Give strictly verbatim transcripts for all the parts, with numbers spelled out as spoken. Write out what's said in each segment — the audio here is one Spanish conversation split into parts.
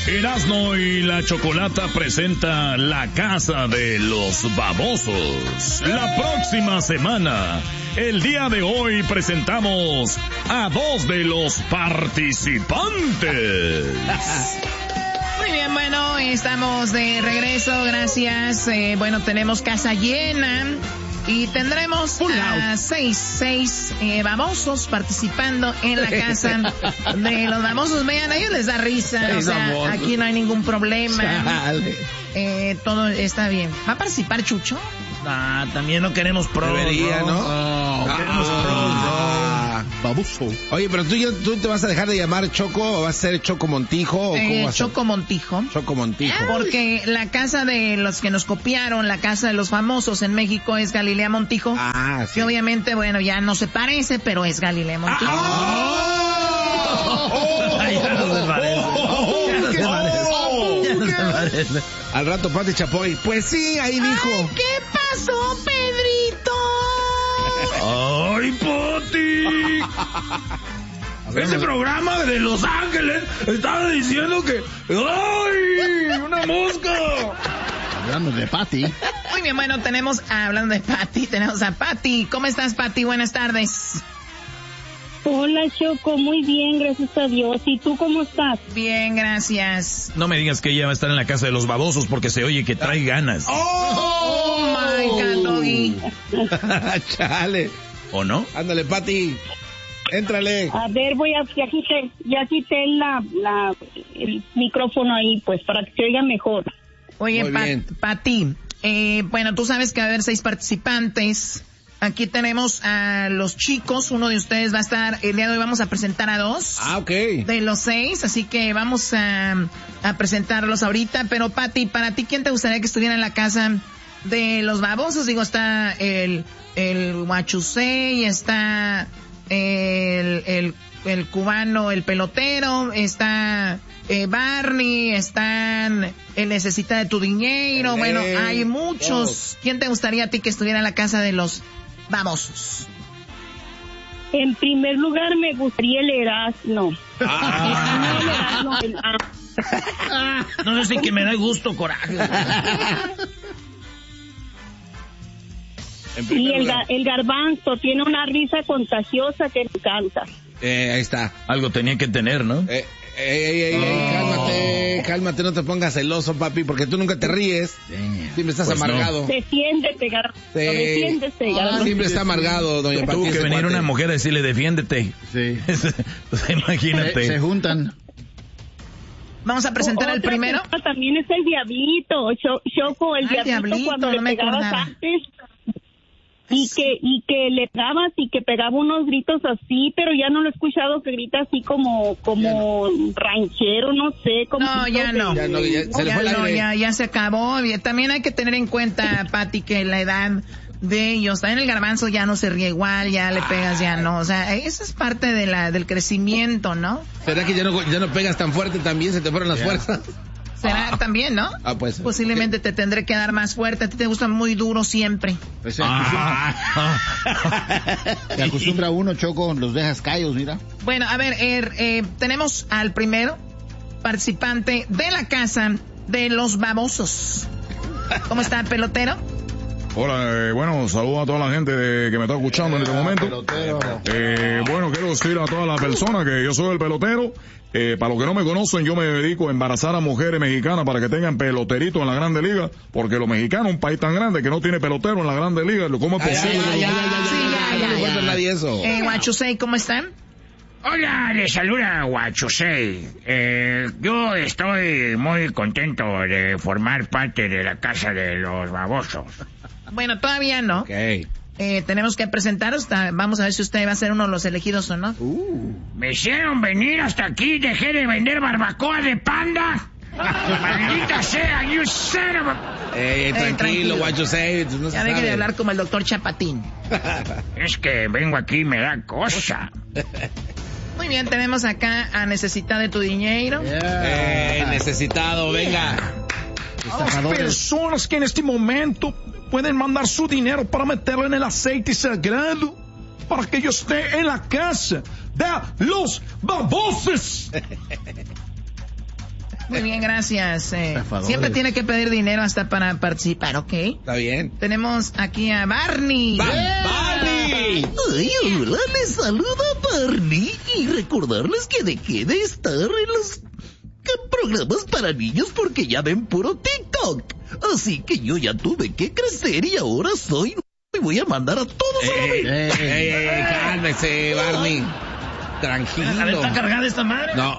Erasmo y la Chocolata presenta La Casa de los Babosos. La próxima semana, el día de hoy, presentamos a dos de los participantes. Muy bien, bueno, estamos de regreso, gracias. Eh, bueno, tenemos casa llena. Y tendremos a seis, seis eh, babosos participando en la casa de los babosos. Vean, a ellos les da risa, o sea, aquí no hay ningún problema. Eh, todo está bien. ¿Va a participar Chucho? Ah, también no queremos pros. Debería, ¿no? No, no ah, queremos ah, pros, no. Baboso. Oye, pero tú, tú te vas a dejar de llamar Choco, o vas a ser Choco Montijo, o eh, cómo vas a Choco Montijo. Choco Montijo. Porque la casa de los que nos copiaron, la casa de los famosos en México es Galilea Montijo. Ah, sí. Que obviamente, bueno, ya no se parece, pero es Galilea Montijo. ¡Ah! ¡Oh! Ay, ya no se parece. Ya no se parece. Ya no se parece. Al rato Pati Chapoy, pues sí, ahí dijo. Ay, ¿qué pasó, Pedrito? ¡Ay, Pati! Ese programa de Los Ángeles estaba diciendo que... ¡Ay! ¡Una mosca! Hablando de Pati. Muy bien, bueno, tenemos, ah, hablando de Pati, tenemos a Pati. ¿Cómo estás, Pati? Buenas tardes. Hola, Choco, muy bien, gracias a Dios. ¿Y tú cómo estás? Bien, gracias. No me digas que ella va a estar en la casa de los babosos porque se oye que trae ganas. ¡Oh, my God, Doggy! Chale. ¿O no? Ándale, Pati. Éntrale. A ver, voy a... Ya quité, ya quité la, la, el micrófono ahí, pues, para que se oiga mejor. Oye, Muy pa- bien. Pati, eh, bueno, tú sabes que va a haber seis participantes. Aquí tenemos a los chicos, uno de ustedes va a estar, el día de hoy vamos a presentar a dos. Ah, ok. De los seis, así que vamos a, a presentarlos ahorita. Pero Pati, para ti, ¿quién te gustaría que estuviera en la casa de los babosos? Digo, está el, el Huachusei, está el, el, el cubano, el pelotero, está eh, Barney, están el Necesita de tu Dinero. Eh, Bueno, hay muchos. todos. ¿Quién te gustaría a ti que estuviera en la casa de los babosos? En primer lugar, me gustaría el Erasmo. Ah. No, el Erasmo, el- ah. No sé si que me da gusto, coraje. En Y primer el, lugar. ga- el garbanzo tiene una risa contagiosa que me encanta. Eh, ahí está. Algo tenía que tener, ¿no? Eh, ey, ey, ey, ey, cálmate, cálmate, no te pongas celoso, papi, porque tú nunca te ríes. Siempre estás Pues no. amargado. Defiéndete, garbanzo. Sí. Defiéndete, garbanzo. Siempre está amargado, doña Pati. Tuvo que ese venir cuate. una mujer a decirle, defiéndete. Sí. O sea, imagínate. Se, se juntan. Vamos a presentar al Otra primero. persona también es el Diablito, Cho- Choco, el Ay, Diablito, Diablito, cuando no le me pegabas acordaba. antes. Y que, y que le pegabas y que pegaba unos gritos así, pero ya no lo he escuchado que grita así como, como ranchero, no sé, como... No, ya no. Ya no, ya se le Ya fue el no, aire. ya, ya se acabó. Y también hay que tener en cuenta, Pati, que la edad de ellos, también el garbanzo ya no se ríe igual, ya le pegas, ya no. O sea, eso es parte de la, del crecimiento, ¿no? ¿Será que ya no, ya no pegas tan fuerte también? ¿Se te fueron las fuerzas? Será también, ¿no? Ah, pues. Posiblemente te tendré que dar más fuerte. A ti te gusta muy duro siempre. Pues se acostumbra, se acostumbra uno, Choco, los dejas callos, mira. Bueno, a ver, er, eh, tenemos al primero participante de la casa de los babosos. ¿Cómo está, pelotero? Hola, eh, bueno, saludo a toda la gente de- que me está escuchando en este momento. Pelotero. Eh, bueno, quiero decir a todas las personas que yo soy el pelotero. Eh, para los que no me conocen, yo me dedico a embarazar a mujeres mexicanas para que tengan peloteritos en la Grande Liga, porque los mexicanos, un país tan grande que no tiene pelotero en la Grande Liga, ¿cómo es Ay, posible? ay, ay, ay, ay, Sí, ay, ya, ay, ya, no le ya. cuenta a nadie eso. Eh, Huachusei, ¿cómo están? Hola, les saluda Huachusei. Eh, yo estoy muy contento de formar parte de la casa de los babosos. Bueno, todavía no. Ok. Eh, tenemos que presentaros. ta- Vamos a ver si usted va a ser uno de los elegidos o no. ¿Me hicieron venir hasta aquí? ¿Dejé de vender barbacoa de panda? ¡Maldita sea, you son of a... Ey, ey, tranquilo, tranquilo. guacho, say, no se Ya deje sabe. de hablar como el doctor Chapatín. Es que vengo aquí y me da cosa. Muy bien, tenemos acá a Necesita de tu Dinero. Eh, necesitado, venga. Estafadores. Personas que en este momento pueden mandar su dinero para meterlo en el aceite sagrado para que yo esté en la casa de los babosos. Muy bien, gracias. Eh, siempre tiene que pedir dinero hasta para participar, ¿ok? Está bien. Tenemos aquí a Barney. Ba- ¡Barney! Ay, hola, les saluda Barney y recordarles que dejé de estar en los programas para niños porque ya ven puro TikTok. Así que yo ya tuve que crecer y ahora soy... Me voy a mandar a todos a la vez. ¡Ey, ey, ey! Cálmese, Barney. Tranquilo. ¿Está cargada esta madre? No.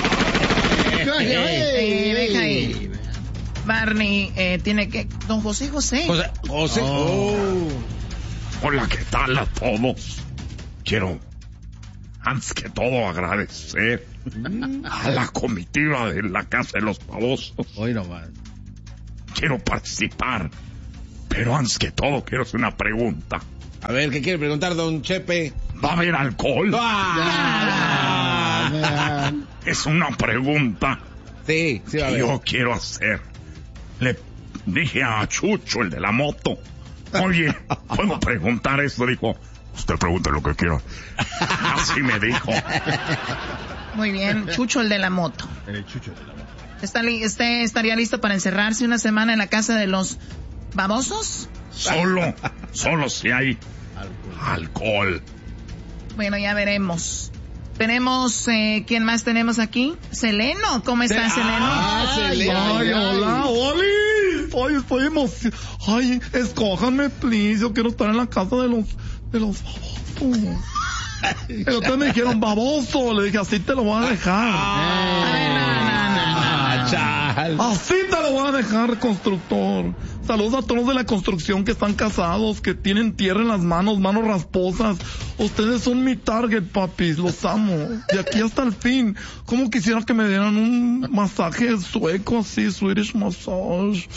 Eh, deja ahí. Barney eh, tiene que... Don José José. José, José. Oh. Hola, ¿qué tal a todos? Quiero, antes que todo, agradecer a la comitiva de la Casa de los Babosos. Hoy nomás. Quiero participar, pero antes que todo quiero hacer una pregunta. A ver, ¿qué quiere preguntar, don Chepe? ¿Va a haber alcohol? Ah. Es una pregunta Sí, sí va a que haber. yo quiero hacer. Le dije a Chucho, el de la moto, oye, ¿puedo preguntar esto? Dijo, usted pregunte lo que quiera. Así me dijo. Muy bien, Chucho el de la moto. El chucho de la mano. ¿Está li- ¿Usted estaría listo para encerrarse una semana en la casa de los babosos? Solo, solo si hay alcohol. Bueno, ya veremos. Tenemos, eh, ¿quién más tenemos aquí? Seleno, ¿cómo está Seleno? Ah, Seleno. Ay, hola, Oli. Ay, estoy emocionado. Ay, escójanme, please. Yo quiero estar en la casa de los, de los babosos. Y ustedes me dijeron baboso. Le dije, así te lo voy a dejar. Ay, no, no, no, no. Ah, chal. Así te lo voy a dejar, constructor. Saludos a todos de la construcción que están casados, que tienen tierra en las manos, manos rasposas. Ustedes son mi target, papis. Los amo. De aquí hasta el fin. Como quisiera que me dieran un masaje sueco así, Swedish massage.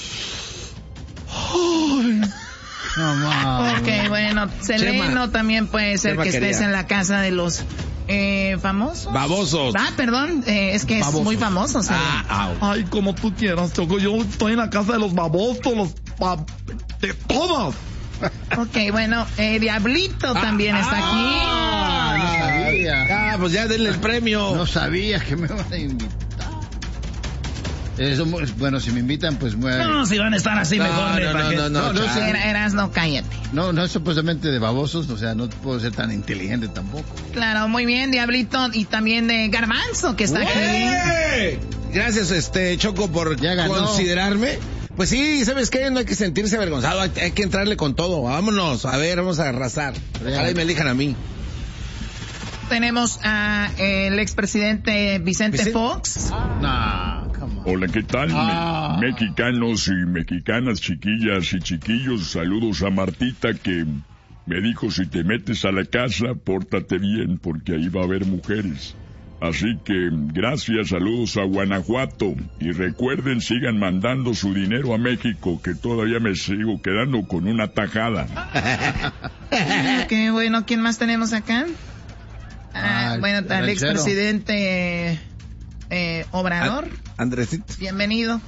Ay. No más. Ok, bueno, Seleno Chema. también puede ser Chema que estés quería. en la casa de los eh, famosos. Babosos. Ah, perdón, eh, es que es Babosos. muy famoso. Seleno. Ah, ah. Ay, como tú quieras, Choco. Yo estoy en la casa de los babosos, los ba- de todas. Ok, bueno, eh, Diablito también está aquí. Ah, no sabía. Ah, pues ya denle el premio. No sabía que me van a invitar. Eso, bueno, si me invitan, pues... bueno, No, si van a estar así No, mejor. ¿eh? no, ¿Para no, qué? no, no, No, no, chal. sí. Era- Eras, no, cállate. no, no es supuestamente de babosos, o sea, no puedo ser tan inteligente tampoco. Claro, muy bien, Diablito. Y también de Garbanzo, que está aquí. ¡Eh! Gracias, este, Choco, por Ya ganó. considerarme. Pues sí, ¿sabes qué? No hay que sentirse avergonzado, hay, hay que entrarle con todo. Vámonos, a ver, vamos a arrasar. Ojalá y me elijan a mí. Tenemos a el expresidente Vicente Vicente. Fox. No, come on. Hola, ¿qué tal? Me- Ah. mexicanos y mexicanas, chiquillas y chiquillos, saludos a Martita que me dijo, si te metes a la casa, pórtate bien porque ahí va a haber mujeres. Así que gracias, saludos a Guanajuato y recuerden, sigan mandando su dinero a México que todavía me sigo quedando con una tajada. Qué bueno, ¿quién más tenemos acá? Ah, Ah, bueno, está el ranchero. expresidente eh, Obrador. Andresito. Bienvenido.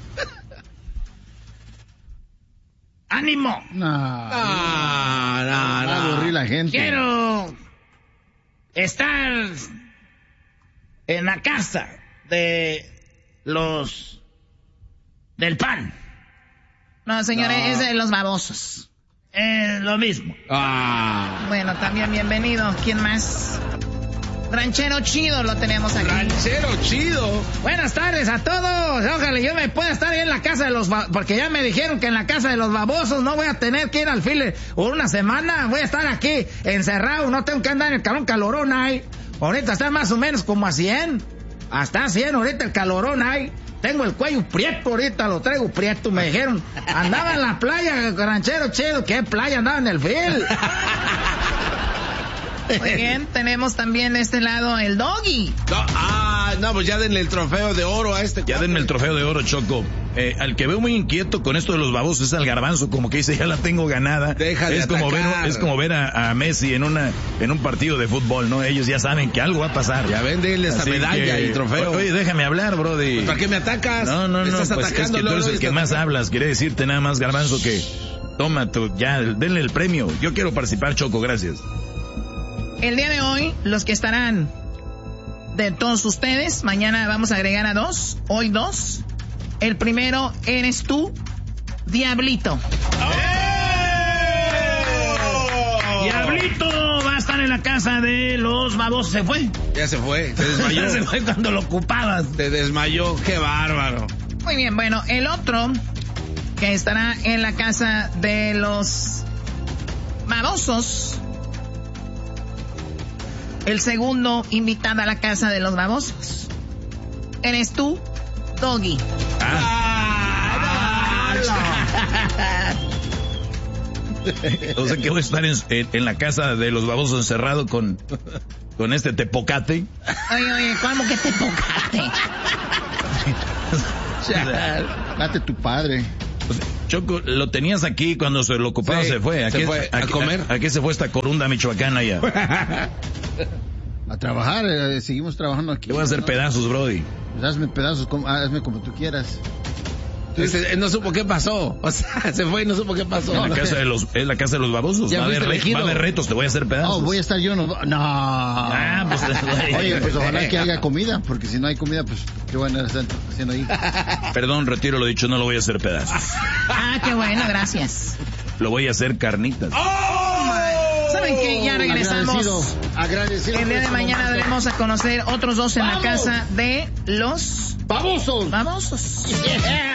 ¡Ánimo! No, Ah, no, va a no. aburrir la gente. Quiero estar en la casa de los del pan. No, señores, es de los babosos. Es lo mismo. Ah. Bueno, también bienvenido. ¿Quién más? Ranchero Chido lo tenemos aquí. Ranchero chido. Buenas tardes a todos. Ojalá yo me pueda estar ahí en la casa de los ba- porque ya me dijeron que en la casa de los babosos no voy a tener que ir al file por una semana. Voy a estar aquí encerrado, no tengo que andar en el calor, calorón ahí. Ahorita está más o menos como a cien. Hasta a cien ahorita el calorón ahí. Tengo el cuello prieto ahorita, lo traigo prieto. Me dijeron, andaba en la playa, ranchero chido. ¿Qué playa? Andaba en el fil. Muy bien, tenemos también de este lado el Doggy. No, ah, no, pues ya denle el trofeo de oro a este. Ya denme el trofeo de oro, Choco. Eh, al que veo muy inquieto con esto de los babosos es al Garbanzo, como que dice, ya la tengo ganada. Deja de es como ver, atacar. es como ver a, a Messi en una, en un partido de fútbol, ¿no? Ellos ya saben que algo va a pasar. Ya ven, denle esta Así medalla que- y trofeo. Oye, déjame hablar, brody. ¿Para qué me atacas? No, no, Me no, estás pues es atacando, que tú eres luego el que estás más atacando. hablas. Quiere decirte nada más, Garbanzo, que toma tú, ya, denle el premio. Yo quiero participar, Choco, gracias. El día de hoy, los que estarán de todos ustedes. Mañana vamos a agregar a dos, hoy dos. El primero eres tú, Diablito. ¡Oh! Diablito va a estar en la casa de los babosos. ¿Se fue? Ya se fue, se desmayó. Se fue cuando lo ocupabas. Se desmayó, qué bárbaro. Muy bien, bueno, el otro que estará en la casa de los babosos. El segundo invitado a la casa de los babosos eres tú, Doggy. Ah. Ah, no. O sea que voy a estar en, en, en la casa de los babosos encerrado con, con este tepocate. Oye, oye, ¿cómo que tepocate? Date tu padre. Choco, lo tenías aquí cuando se lo ocupaba, sí, se fue. ¿A se qué, fue a, a comer? ¿A, a qué se fue esta corunda michoacana ya? A trabajar, eh, seguimos trabajando aquí. Te voy a hacer ¿no? pedazos, brody. Pues hazme pedazos, como, hazme como tú quieras. Entonces, no supo qué pasó. O sea, se fue y no supo qué pasó. En la casa de los, es la casa de los babosos. Va a, haber re, va a haber retos, te voy a hacer pedazos. No, voy a estar yo, no. No. Ah, pues, oye, pues ojalá que haya comida, porque si no hay comida, pues, ¿qué van a estar haciendo ahí? Perdón, retiro lo dicho, no lo voy a hacer pedazos. Ah, qué bueno, gracias. Lo voy a hacer carnitas. ¡Oh! ¿Saben qué? Ya regresamos. Agradecido, agradecido. El día de mañana daremos a conocer otros dos en ¡vamos! La casa de los babosos. Babosos. Yeah.